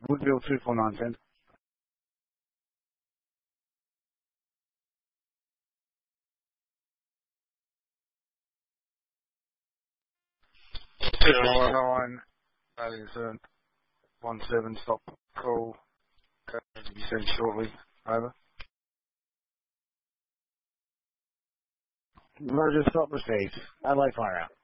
Woodville 24910. That is 17 stop call. Going to be sent shortly. Over. Merger stop received. Adelaide fire out.